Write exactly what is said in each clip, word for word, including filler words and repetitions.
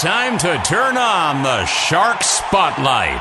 time to turn on the Shark Spotlight.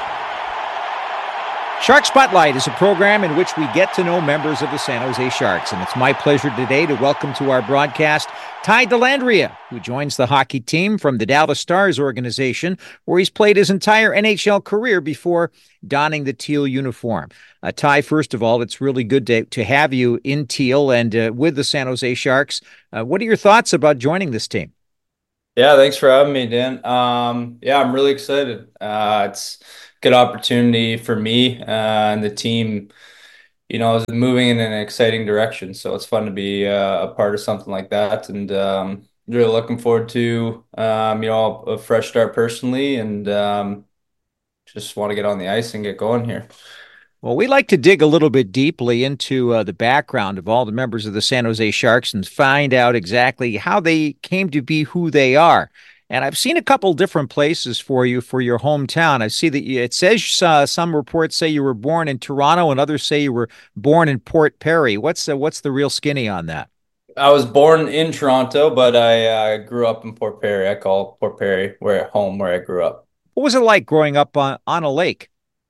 Shark Spotlight is a program in which we get to know members of the San Jose Sharks, and it's my pleasure today to welcome to our broadcast Ty Dellandrea, who joins the hockey team from the Dallas Stars organization, where he's played his entire N H L career before donning the teal uniform. Uh, Ty, first of all, it's really good to, to have you in teal and uh, with the San Jose Sharks. Uh, what are your thoughts about joining this team? Yeah, thanks for having me, Dan. Um, yeah, I'm really excited. Uh, it's a good opportunity for me uh, and the team, you know, is moving in an exciting direction. So it's fun to be uh, a part of something like that, and um, really looking forward to, um, you know, a fresh start personally, and um, just want to get on the ice and get going here. Well, we like to dig a little bit deeply into uh, the background of all the members of the San Jose Sharks and find out exactly how they came to be who they are. And I've seen a couple different places for you for your hometown. I see that you, it says uh, some reports say you were born in Toronto and others say you were born in Port Perry. What's uh, what's the real skinny on that? I was born in Toronto, but I uh, grew up in Port Perry. I call Port Perry where home, where I grew up. What was it like growing up on, on a lake?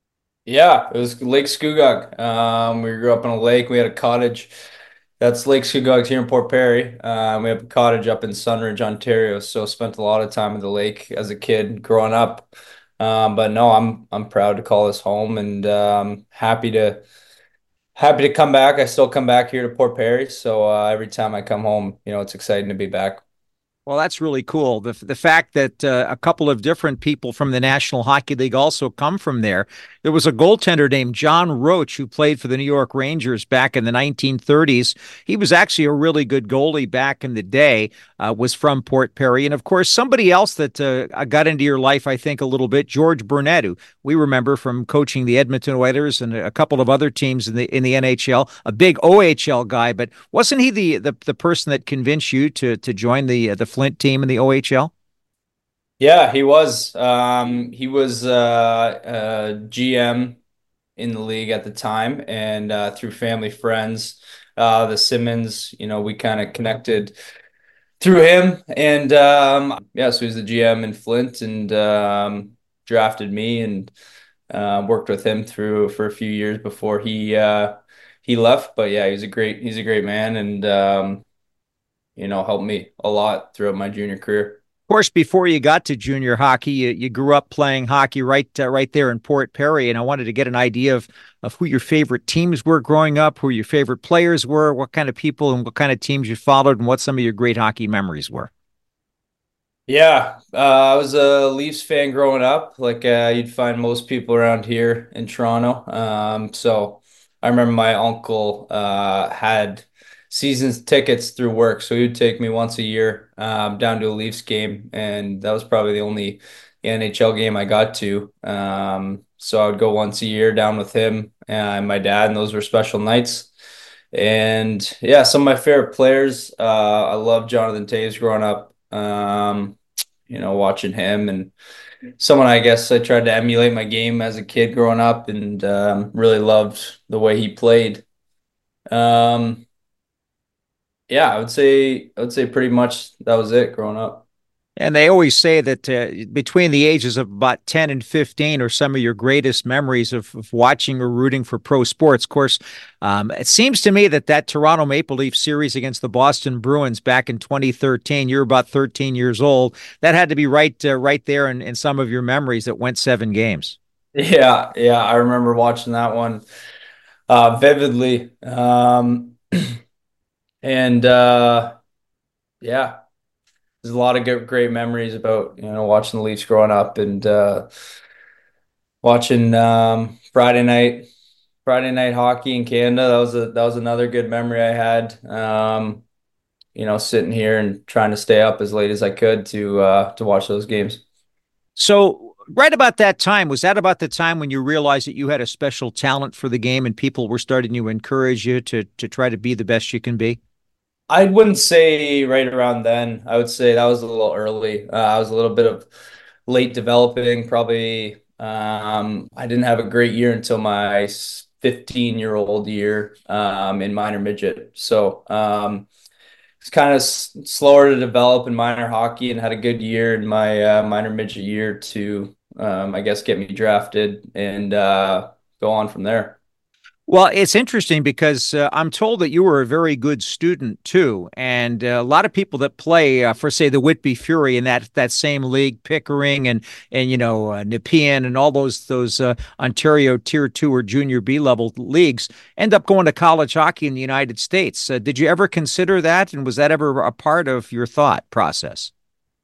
Yeah, it was Lake Scugog. Um, we grew up on a lake. We had a cottage. That's Lake Scugog here in Port Perry. Um, we have a cottage up in Sunridge, Ontario. So spent a lot of time at the lake as a kid growing up. Um, but no, I'm I'm proud to call this home, and um, happy to happy to come back. I still come back here to Port Perry. So uh, every time I come home, you know, it's exciting to be back. Well, that's really cool. The the fact that uh, a couple of different people from the National Hockey League also come from there. There was a goaltender named John Roach who played for the New York Rangers back in the nineteen thirties. He was actually a really good goalie back in the day, uh, was from Port Perry. And, of course, somebody else that uh, got into your life, I think, a little bit, George Burnett, who we remember from coaching the Edmonton Oilers and a couple of other teams in the in the N H L, a big O H L guy. But wasn't he the the, the person that convinced you to to join the the Flint team in the O H L? Yeah, he was. Um, he was uh, uh, G M in the league at the time, and uh, through family friends, uh, the Simmons, you know, we kind of connected through him, and um, yeah, so he's the G M in Flint, and um, drafted me, and uh, worked with him through for a few years before he uh, he left. But yeah, he's a great he's a great man, and um, you know, helped me a lot throughout my junior career. Of course, before you got to junior hockey, you, you grew up playing hockey right uh, right there in Port Perry, and I wanted to get an idea of of who your favorite teams were growing up, who your favorite players were, what kind of people and what kind of teams you followed, and what some of your great hockey memories were. Yeah, uh, I was a Leafs fan growing up, like uh, you'd find most people around here in Toronto. Um, so I remember my uncle uh, had seasons tickets through work, so he would take me once a year um, down to a Leafs game, and that was probably the only N H L game I got to. Um, so I would go once a year down with him and my dad, and those were special nights. And yeah, some of my favorite players, uh, I love Jonathan Toews growing up. Um, you know, watching him, and someone I guess I tried to emulate my game as a kid growing up, and um, really loved the way he played. Um, yeah, I would say I would say pretty much that was it growing up. And they always say that uh, between the ages of about ten and fifteen are some of your greatest memories of, of watching or rooting for pro sports. Of course, um, it seems to me that that Toronto Maple Leaf series against the Boston Bruins back in twenty thirteen, you're about thirteen years old. That had to be right uh, right there in, in some of your memories that went seven games. Yeah, yeah, I remember watching that one uh, vividly. Um, and uh, yeah, there's a lot of good, great memories about, you know, watching the Leafs growing up, and uh, watching um, Friday night Friday night hockey in Canada. That was a that was another good memory I had. Um, you know, sitting here and trying to stay up as late as I could to uh, to watch those games. So, right about that time, was that about the time when you realized that you had a special talent for the game and people were starting to encourage you to to try to be the best you can be? I wouldn't say right around then. I would say that was a little early. Uh, I was a little bit of late developing. Probably um, I didn't have a great year until my fifteen year old year um, in minor midget. So um, it's kind of s slower to develop in minor hockey and had a good year in my uh, minor midget year to, um, I guess, get me drafted and uh, go on from there. Well, it's interesting because uh, I'm told that you were a very good student too, and uh, a lot of people that play uh, for, say, the Whitby Fury in that that same league, Pickering and and you know uh, Nepean and all those those uh, Ontario Tier Two or Junior B level leagues end up going to college hockey in the United States. Uh, did you ever consider that, and was that ever a part of your thought process?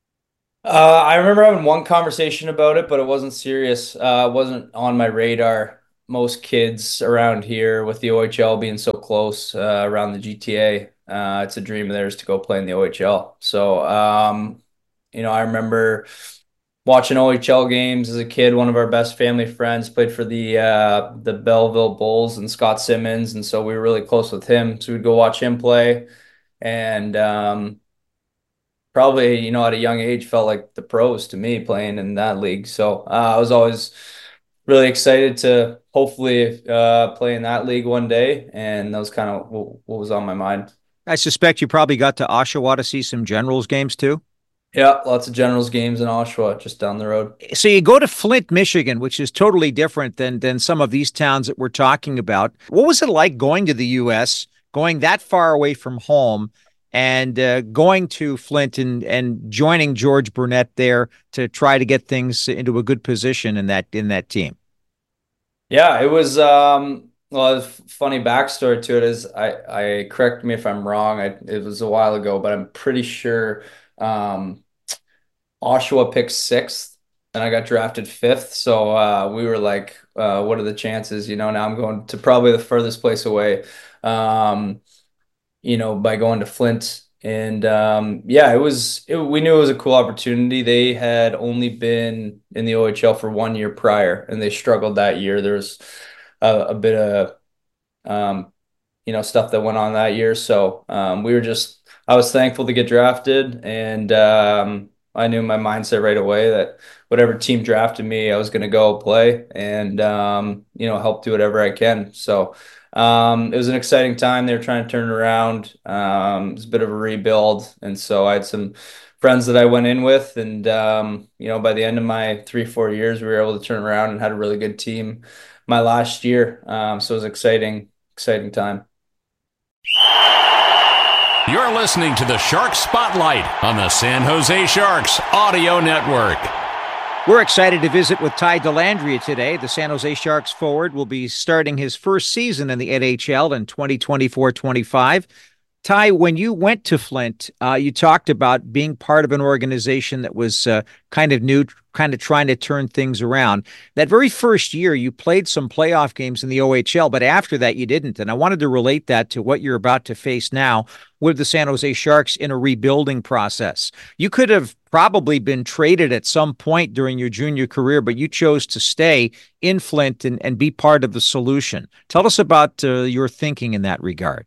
Uh, I remember having one conversation about it, but it wasn't serious. Uh, it wasn't on my radar. Most kids around here, with the O H L being so close uh, around the G T A, uh, it's a dream of theirs to go play in the O H L. So, um, you know, I remember watching O H L games as a kid. One of our best family friends played for the uh, the Belleville Bulls and Scott Simmons, and so we were really close with him. So we'd go watch him play, and um, probably, you know, at a young age felt like the pros to me playing in that league. So uh, I was always really excited to hopefully uh, play in that league one day. And that was kind of what, what was on my mind. I suspect you probably got to Oshawa to see some Generals games too. Yeah, lots of Generals games in Oshawa, just down the road. So you go to Flint, Michigan, which is totally different than than some of these towns that we're talking about. What was it like going to the U S, going that far away from home, and uh, going to Flint and and joining George Burnett there to try to get things into a good position in that in that team? Yeah, it was um well, a funny backstory to it is I I correct me if I'm wrong. I it was a while ago, but I'm pretty sure um Oshawa picked sixth and I got drafted fifth. So uh, we were like, uh, what are the chances? You know, now I'm going to probably the furthest place away, um, you know, by going to Flint. And um, yeah, it was, it, we knew it was a cool opportunity. They had only been in the O H L for one year prior and they struggled that year. There was a, a bit of, um, you know, stuff that went on that year. So um, we were just, I was thankful to get drafted, and um, I knew in my mindset right away that whatever team drafted me, I was going to go play and um, you know, help do whatever I can. So um, it was an exciting time. They were trying to turn it around. Um, it was a bit of a rebuild, and so I had some friends that I went in with, and um, you know, by the end of my three, four years, we were able to turn around and had a really good team my last year. Um, so it was exciting, exciting time. You're listening to the Shark Spotlight on the San Jose Sharks Audio Network. We're excited to visit with Ty Dellandrea today. The San Jose Sharks forward will be starting his first season in the N H L in twenty twenty-four twenty-five. Ty, when you went to Flint, uh, you talked about being part of an organization that was uh, kind of new, kind of trying to turn things around. That very first year, you played some playoff games in the O H L, but after that, you didn't. And I wanted to relate that to what you're about to face now with the San Jose Sharks in a rebuilding process. You could have probably been traded at some point during your junior career, but you chose to stay in Flint and, and be part of the solution. Tell us about uh, your thinking in that regard.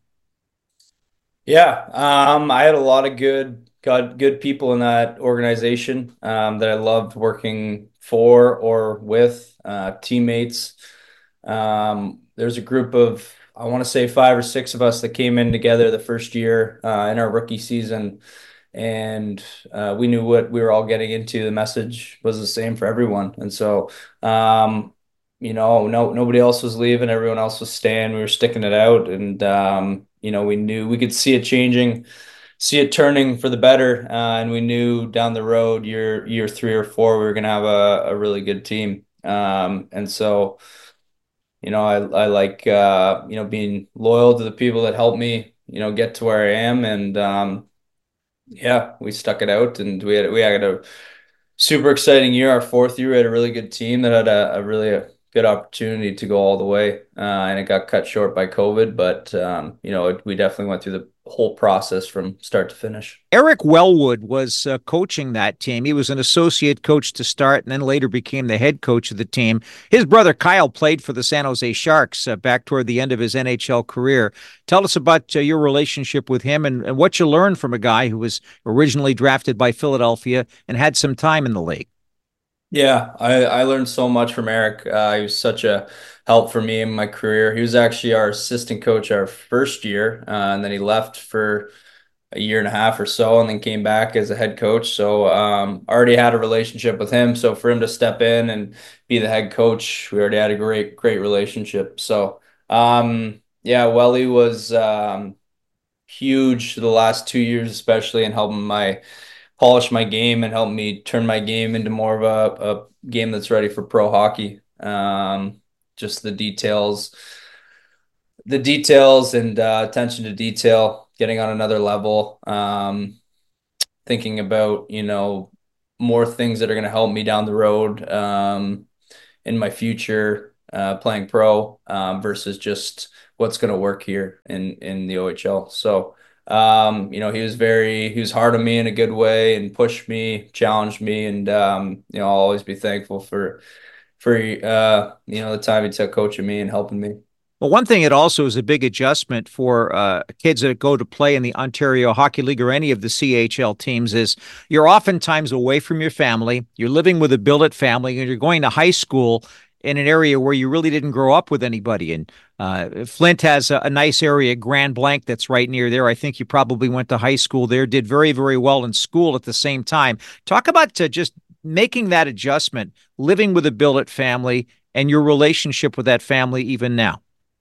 Yeah, um, I had a lot of good, good, good people in that organization um, that I loved working for or with, uh, teammates. Um, there's a group of, I want to say five or six of us that came in together the first year uh, in our rookie season, and uh, we knew what we were all getting into. The message was the same for everyone, and so um, you know, no nobody else was leaving, everyone else was staying. We were sticking it out, and um, you know, we knew we could see it changing, see it turning for the better, uh, and we knew down the road, year year three or four, we were going to have a, a really good team. Um, and so, you know, I I like uh, you know, being loyal to the people that helped me, you know, get to where I am, and um, yeah, we stuck it out, and we had we had a super exciting year. Our fourth year, we had a really good team that had a, a really a good opportunity to go all the way, uh, and it got cut short by COVID. But um, you know, it, we definitely went through the whole process from start to finish. Eric Wellwood was uh, coaching that team. He was an associate coach to start and then later became the head coach of the team. His brother Kyle played for the San Jose Sharks uh, back toward the end of his N H L career. Tell us about uh, your relationship with him and, and what you learned from a guy who was originally drafted by Philadelphia and had some time in the league. Yeah, I, I learned so much from Eric. Uh, he was such a help for me in my career. He was actually our assistant coach our first year, uh, and then he left for a year and a half or so, and then came back as a head coach. So um, already had a relationship with him. So for him to step in and be the head coach, we already had a great, great relationship. So um, yeah, Welly was um, huge the last two years, especially in helping my polish my game and help me turn my game into more of a, a game that's ready for pro hockey. Um, just the details, the details and uh, attention to detail, getting on another level. Um, thinking about, you know, more things that are going to help me down the road um, in my future uh, playing pro um, versus just what's going to work here in in the O H L. So, um, you know, he was very he was hard on me in a good way and pushed me, challenged me, and um, you know, I'll always be thankful for for uh, you know, the time he took coaching me and helping me. Well, one thing it also is a big adjustment for uh, kids that go to play in the Ontario Hockey League or any of the C H L teams is you're oftentimes away from your family. You're living with a billet family, and you're going to high school in an area where you really didn't grow up with anybody. And uh, Flint has a, a nice area, Grand Blanc, that's right near there. I think you probably went to high school there, did very, very well in school at the same time. Talk about uh, just making that adjustment, living with a billet family, and your relationship with that family even now.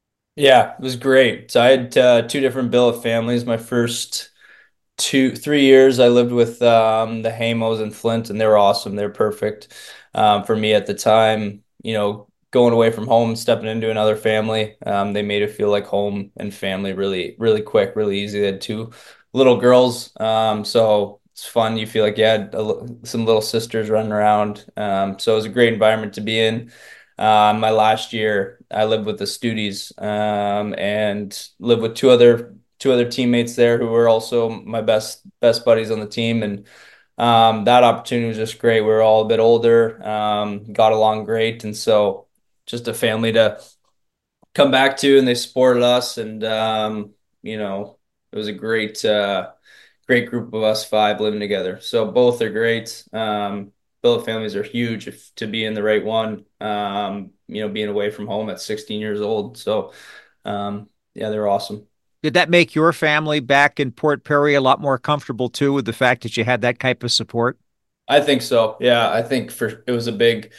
Yeah, it was great. So I had uh, two different billet families. My first two, three years, I lived with um, the Hamos in Flint, and they were awesome. They're perfect um, for me at the time. You know, going away from home, stepping into another family, um, they made it feel like home and family really, really quick, really easy. They had two little girls, um, so it's fun. You feel like you had a, some little sisters running around. Um, so it was a great environment to be in. Um, my last year, I lived with the Studies um, and lived with two other two other teammates there who were also my best best buddies on the team, and um, that opportunity was just great. We were all a bit older, um, got along great, and so just a family to come back to, and they supported us, and um, you know, it was a great uh, great group of us five living together. So both are great. Um, billet families are huge if, to be in the right one. Um, you know, being away from home at sixteen years old. So um, yeah, they're awesome. Did that make your family back in Port Perry a lot more comfortable too with the fact that you had that type of support? I think so. Yeah, I think for it was a big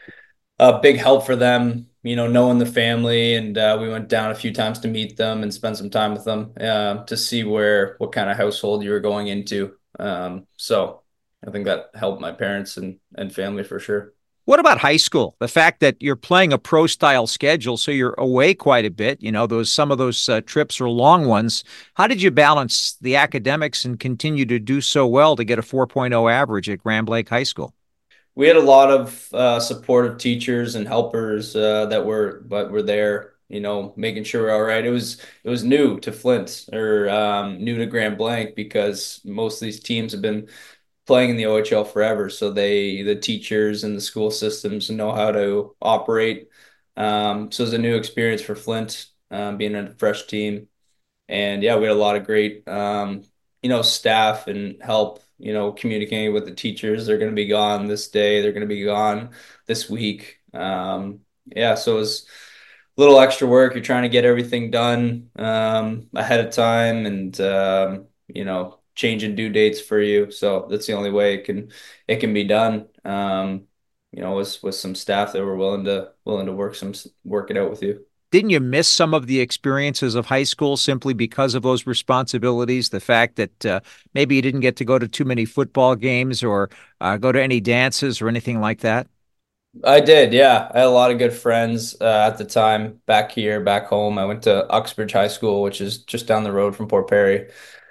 a big help for them, you know, knowing the family, and uh, we went down a few times to meet them and spend some time with them uh, to see where what kind of household you were going into. Um, so I think that helped my parents and and family for sure. What about high school? The fact that you're playing a pro style schedule, so you're away quite a bit. You know, those some of those uh, trips are long ones. How did you balance the academics and continue to do so well to get a 4.0 average at Grand Lake High School? We had a lot of uh, supportive teachers and helpers uh, that were but were there, you know, making sure we're all right. It was it was new to Flint or um, new to Grand Blanc because most of these teams have been playing in the O H L forever. So they, the teachers and the school systems know how to operate. Um, so it was a new experience for Flint, um, being a fresh team. And yeah, we had a lot of great, um, you know, staff and help, you know, communicating with the teachers. They're going to be gone this day. They're going to be gone this week. Um, yeah, so it was a little extra work. You're trying to get everything done um, ahead of time, and um, you know, changing due dates for you. So that's the only way it can it can be done. Um, you know, with with some staff that were willing to willing to work some work it out with you. Didn't you miss some of the experiences of high school simply because of those responsibilities? The fact that uh, maybe you didn't get to go to too many football games or uh, go to any dances or anything like that? I did, yeah. I had a lot of good friends uh, at the time back here, back home. I went to Uxbridge High School, which is just down the road from Port Perry.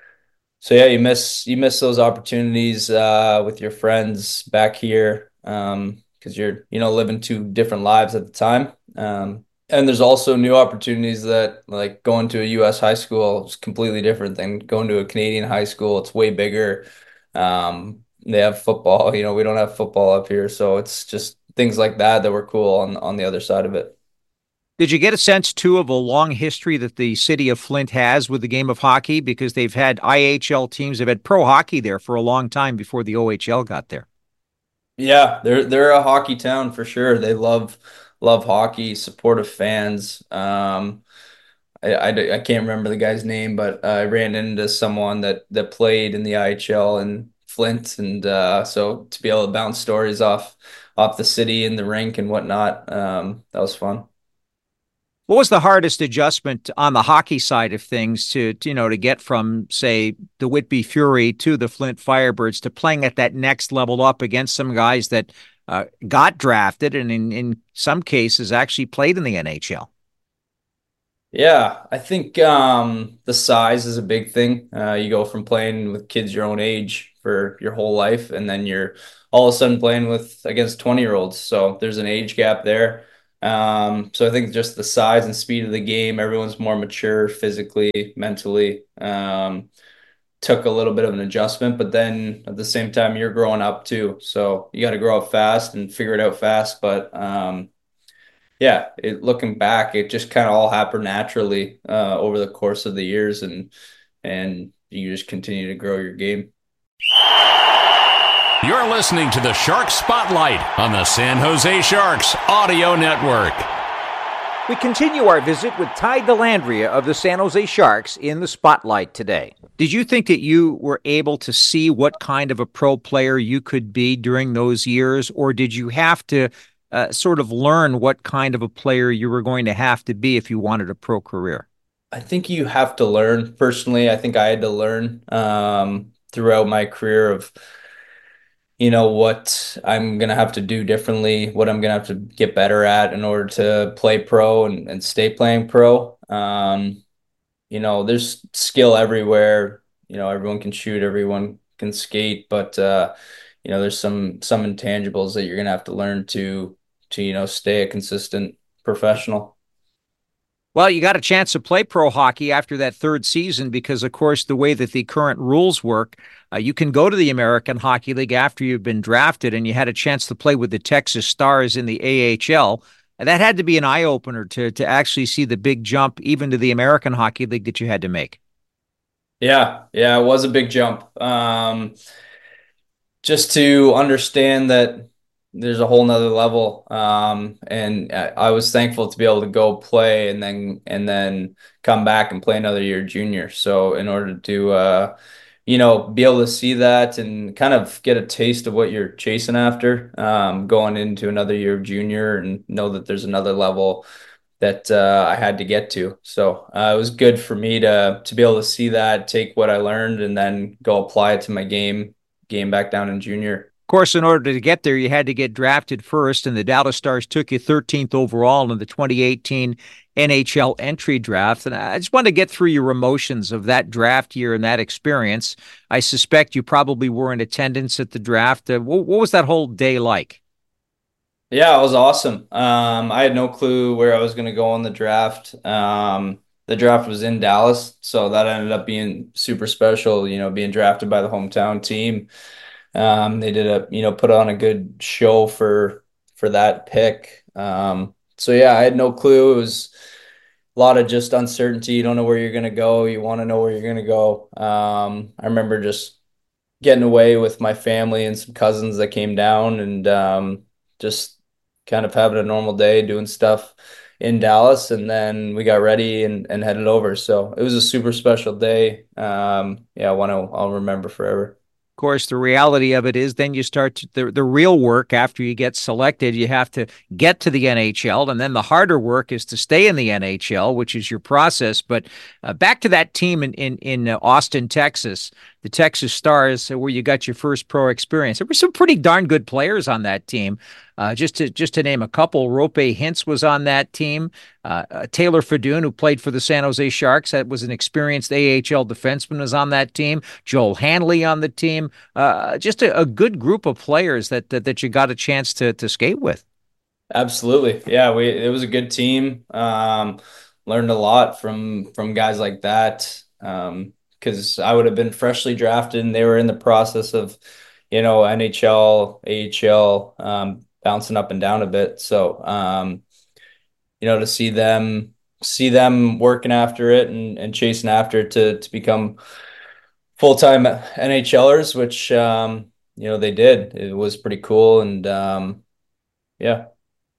So yeah, you miss you miss those opportunities uh, with your friends back here um, because you're you know living two different lives at the time. Um, and there's also new opportunities that like going to a U S high school is completely different than going to a Canadian high school. It's way bigger. Um, they have football. You know, we don't have football up here, so it's just things like that that were cool on on the other side of it. Did you get a sense, too, of a long history that the city of Flint has with the game of hockey? Because they've had I H L teams, they've had pro hockey there for a long time before the O H L got there. Yeah, they're they're a hockey town for sure. They love love hockey, supportive fans. Um, I, I, I can't remember the guy's name, but I ran into someone that that played in the I H L in Flint, and uh, so to be able to bounce stories off off the city and the rink and whatnot, um, that was fun. What was the hardest adjustment on the hockey side of things to, to, you know, to get from, say, the Whitby Fury to the Flint Firebirds to playing at that next level up against some guys that uh, got drafted and in, in some cases actually played in the N H L? Yeah, I think um, the size is a big thing. Uh, you go from playing with kids your own age for your whole life, and then you're all of a sudden playing with against twenty year olds. So there's an age gap there. Um, so I think just the size and speed of the game, everyone's more mature physically, mentally. Um, took a little bit of an adjustment, but then at the same time, you're growing up too. So you got to grow up fast and figure it out fast. But um, yeah, it, looking back, it just kind of all happened naturally uh, over the course of the years, and and you just continue to grow your game. You're listening to the Shark Spotlight on the San Jose Sharks Audio Network. We continue our visit with Ty Dellandrea of the San Jose Sharks in the Spotlight today. Did you think that you were able to see what kind of a pro player you could be during those years, or did you have to uh, sort of learn what kind of a player you were going to have to be if you wanted a pro career? I think you have to learn. Personally, I think I had to learn um, throughout my career of, you know, what I'm going to have to do differently, what I'm going to have to get better at in order to play pro and, and stay playing pro. Um, you know, there's skill everywhere. You know, everyone can shoot, everyone can skate, but uh, you know, there's some some intangibles that you're gonna have to learn to to, you know, stay a consistent professional. Well, you got a chance to play pro hockey after that third season because, of course, the way that the current rules work, uh, you can go to the American Hockey League after you've been drafted, and you had a chance to play with the Texas Stars in the A H L. And that had to be an eye-opener to to actually see the big jump even to the American Hockey League that you had to make. Yeah, yeah, it was a big jump. Um, just to understand that there's a whole nother level. Um, and I, I was thankful to be able to go play and then and then come back and play another year junior. So in order to uh, you know, be able to see that and kind of get a taste of what you're chasing after, um, going into another year of junior and know that there's another level that uh, I had to get to. So uh, it was good for me to to be able to see that, take what I learned, and then go apply it to my game game back down in junior. Of course, in order to get there, you had to get drafted first, and the Dallas Stars took you thirteenth overall in the twenty eighteen N H L entry draft. And I just want to get through your emotions of that draft year and that experience. I suspect you probably were in attendance at the draft. Uh, what, what was that whole day like? Yeah, it was awesome. Um, I had no clue where I was going to go in the draft. Um, the draft was in Dallas, so that ended up being super special, you know, being drafted by the hometown team. Um, they did a, you know, put on a good show for for that pick. Um, so yeah, I had no clue. It was a lot of just uncertainty. You don't know where you're gonna go. You want to know where you're gonna go. Um, I remember just getting away with my family and some cousins that came down and um, just kind of having a normal day doing stuff in Dallas, and then we got ready and, and headed over. So it was a super special day. Um, yeah, one I'll, I'll remember forever. Of course, the reality of it is then you start to, the, the real work after you get selected. You have to get to the N H L, and then the harder work is to stay in the N H L, which is your process. But uh, back to that team in, in, in uh, Austin, Texas, the Texas Stars, uh, where you got your first pro experience. There were some pretty darn good players on that team. Uh, just to just to name a couple, Rope Hintz was on that team. Uh, uh, Taylor Fedun, who played for the San Jose Sharks, that was an experienced A H L defenseman, was on that team. Joel Hanley on the team. Uh, just a, a good group of players that, that that you got a chance to to skate with. Absolutely. Yeah, we it was a good team. Um, learned a lot from from guys like that. Um, because I would have been freshly drafted and they were in the process of, you know, N H L, A H L, um, bouncing up and down a bit. So um, you know, to see them see them working after it and, and chasing after it to to become full-time NHLers, which um, you know, they did. It was pretty cool and um, yeah.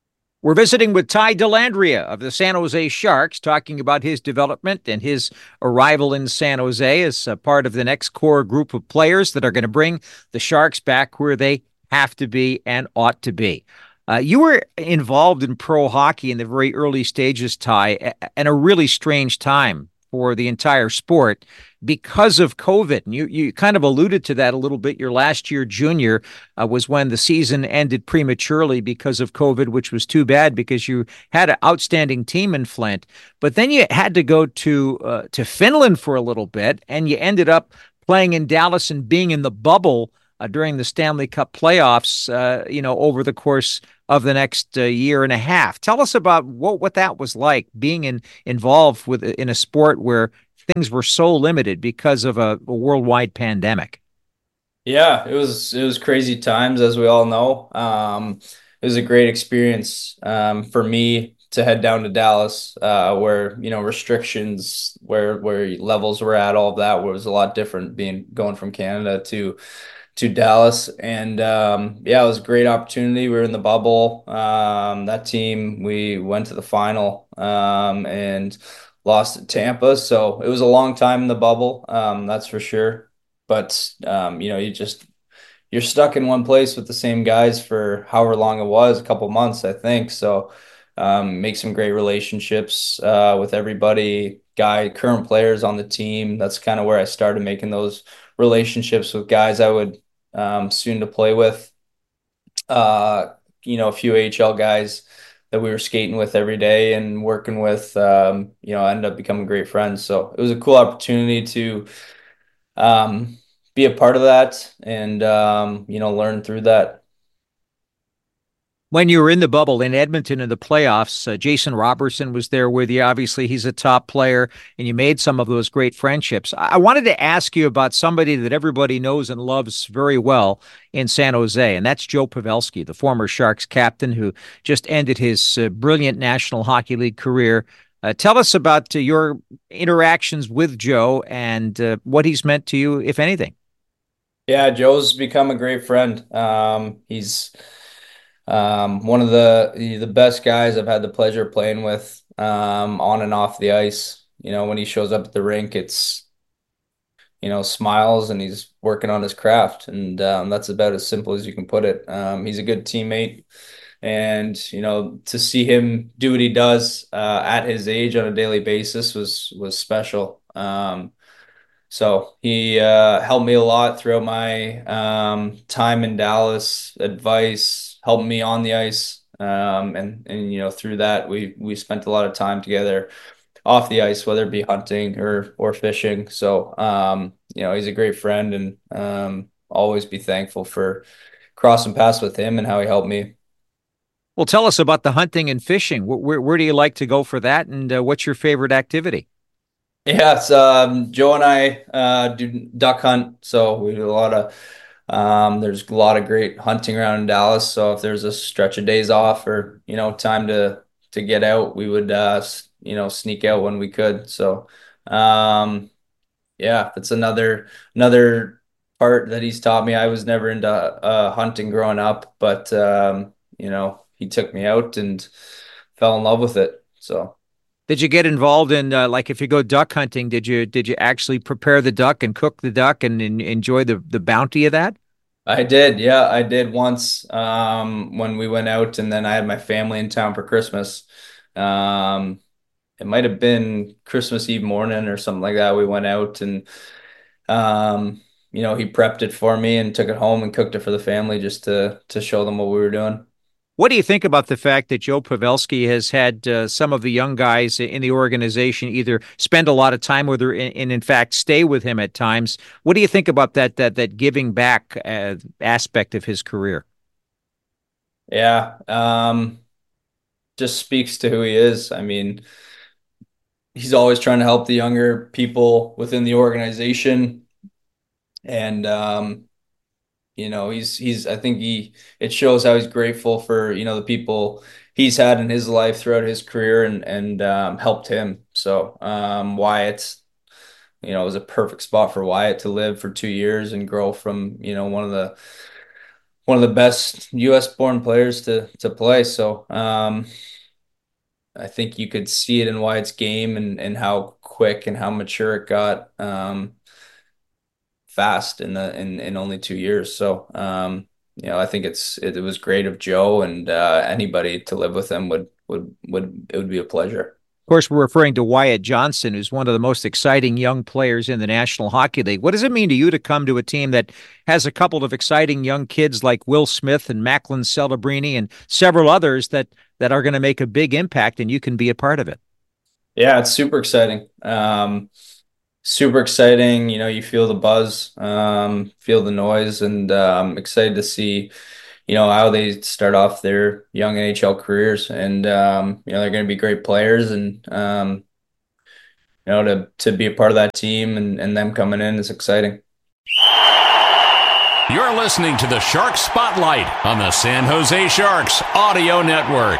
We're visiting with Ty Dellandrea of the San Jose Sharks, talking about his development and his arrival in San Jose as a part of the next core group of players that are going to bring the Sharks back where they have to be and ought to be. Uh, you were involved in pro hockey in the very early stages, Ty, and a really strange time for the entire sport because of COVID. And you, you kind of alluded to that a little bit. Your last year junior uh, was when the season ended prematurely because of COVID, which was too bad because you had an outstanding team in Flint. But then you had to go to uh, to Finland for a little bit, and you ended up playing in Dallas and being in the bubble uh, during the Stanley Cup playoffs, uh, you know, over the course of the next uh, year and a half. Tell us about what, what that was like, being in, involved with in a sport where things were so limited because of a, a worldwide pandemic. Yeah, it was it was crazy times, as we all know. Um, it was a great experience um, for me to head down to Dallas, uh, where you know restrictions, where where levels were at, all of that was a lot different. Being going from Canada to to Dallas, and um, yeah, it was a great opportunity. We were in the bubble. Um, that team, we went to the final um, and lost at Tampa, so it was a long time in the bubble. Um, that's for sure. But um, you know, you just you're stuck in one place with the same guys for however long it was, a couple months, I think. So um, make some great relationships uh, with everybody, guy, current players on the team. That's kind of where I started making those relationships with guys I would um, soon to play with. Uh, you know, a few A H L guys that we were skating with every day and working with. Um, you know, I ended up becoming great friends. So it was a cool opportunity to um, be a part of that and um, you know, learn through that. When you were in the bubble in Edmonton in the playoffs, uh, Jason Robertson was there with you. Obviously, he's a top player, and you made some of those great friendships. I, I wanted to ask you about somebody that everybody knows and loves very well in San Jose, and that's Joe Pavelski, the former Sharks captain who just ended his uh, brilliant National Hockey League career. Uh, tell us about uh, your interactions with Joe and uh, what he's meant to you, if anything. Yeah, Joe's become a great friend. Um, he's Um, one of the the best guys I've had the pleasure of playing with um, on and off the ice. You know, when he shows up at the rink, it's you know smiles and he's working on his craft, and um, that's about as simple as you can put it. Um, he's a good teammate, and you know to see him do what he does uh, at his age on a daily basis was was special. Um, so he uh, helped me a lot throughout my um, time in Dallas, advice, helped me on the ice. Um, and, and, you know, through that, we, we spent a lot of time together off the ice, whether it be hunting or, or fishing. So, um, you know, he's a great friend and um, always be thankful for crossing paths with him and how he helped me. Well, tell us about the hunting and fishing. Where, where, where do you like to go for that, and uh, what's your favorite activity? Yes, um, Joe and I uh, do duck hunt, so we do a lot of. Um, there's a lot of great hunting around in Dallas, so if there's a stretch of days off or you know time to to get out, we would uh, s- you know sneak out when we could. So um, yeah, that's another another part that he's taught me. I was never into uh, hunting growing up, but um, you know he took me out and fell in love with it. So. Did you get involved in uh, like if you go duck hunting, did you did you actually prepare the duck and cook the duck and, and enjoy the the bounty of that? I did. Yeah, I did once um, when we went out, and then I had my family in town for Christmas. Um, it might have been Christmas Eve morning or something like that. We went out and um, you know, he prepped it for me and took it home and cooked it for the family just to to show them what we were doing. What do you think about the fact that Joe Pavelski has had uh, some of the young guys in the organization either spend a lot of time with her and, and in fact stay with him at times? What do you think about that that that giving back uh, aspect of his career? Yeah, um, just speaks to who he is. I mean, he's always trying to help the younger people within the organization, and um, you know, he's he's I think he it shows how he's grateful for, you know, the people he's had in his life throughout his career and and um, helped him. So um, Wyatt, you know, it was a perfect spot for Wyatt to live for two years and grow from, you know, one of the one of the best U S born players to to play. So um, I think you could see it in Wyatt's game and and how quick and how mature it got um, fast in the in in only two years. So um, you know, I think it's it, it was great of Joe and uh, anybody to live with him would would would it would be a pleasure. Of course, we're referring to Wyatt Johnston, who's one of the most exciting young players in the National Hockey League. What does it mean to you to come to a team that has a couple of exciting young kids like Will Smith and Macklin Celebrini and several others that that are going to make a big impact, and you can be a part of it? Yeah, it's super exciting. Um, super exciting. You know, you feel the buzz, um, feel the noise, and um, excited to see, you know, how they start off their young N H L careers. And um, you know, they're going to be great players, and um, you know, to to be a part of that team and and them coming in is exciting. You're listening to the Shark Spotlight on the San Jose Sharks Audio Network.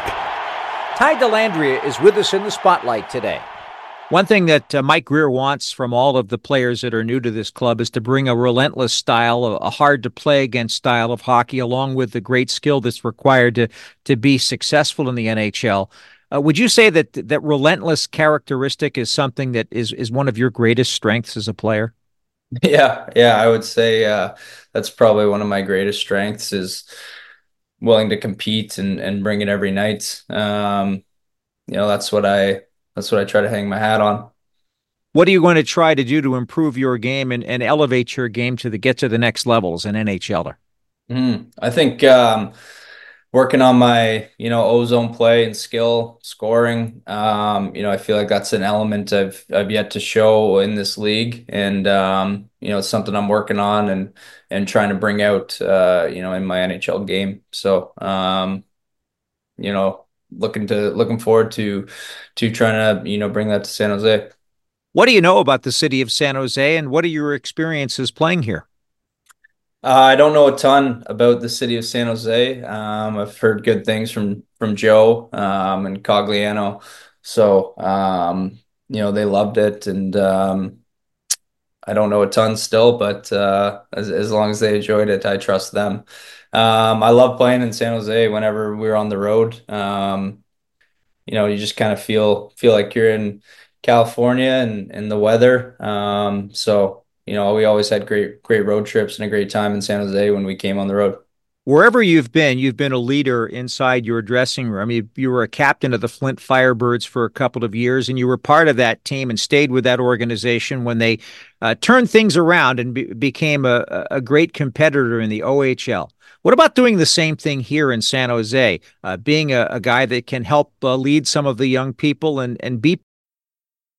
Ty Dellandrea is with us in the spotlight today. One thing that uh, Mike Grier wants from all of the players that are new to this club is to bring a relentless style, a, a hard-to-play-against style of hockey, along with the great skill that's required to to be successful in the N H L. Uh, would you say that that relentless characteristic is something that is is one of your greatest strengths as a player? Yeah, yeah, I would say uh, that's probably one of my greatest strengths is willing to compete and and bring it every night. Um, you know, that's what I that's what I try to hang my hat on. What are you going to try to do to improve your game and, and elevate your game to the get to the next level as an N H L er? Mm, I think um, working on my, you know, ozone play and skill scoring. Um, you know, I feel like that's an element I've I've yet to show in this league, and um, you know, it's something I'm working on and and trying to bring out, uh, you know, in my N H L game. So, um, you know, looking to looking forward to to trying to, you know, bring that to San Jose. What do you know about the city of San Jose, and what are your experiences playing here? Uh, I don't know a ton about the city of San Jose. Um, I've heard good things from from Joe um, and Cogliano, so um, you know they loved it, and um, I don't know a ton still, but uh, as as long as they enjoyed it, I trust them. Um, I love playing in San Jose whenever we're on the road. Um, you know, you just kind of feel feel like you're in California and and the weather. Um, so you know, we always had great great road trips and a great time in San Jose when we came on the road. Wherever you've been, you've been a leader inside your dressing room. You, you were a captain of the Flint Firebirds for a couple of years, and you were part of that team and stayed with that organization when they uh, turned things around and be, became a, a great competitor in the O H L. What about doing the same thing here in San Jose, uh, being a, a guy that can help uh, lead some of the young people and, and be